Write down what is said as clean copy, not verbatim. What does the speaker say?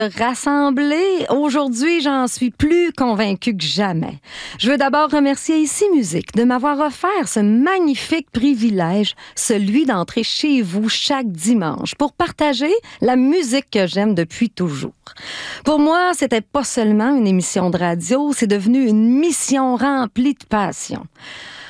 rassemblés. Aujourd'hui, j'en suis plus convaincue que jamais. Je veux d'abord remercier Ici Musique de m'avoir offert ce magnifique privilège, celui d'entrer chez vous chaque dimanche pour partager la musique que j'aime depuis toujours. Pour moi, c'était pas seulement une émission de radio, c'est devenu une mission remplie de passion.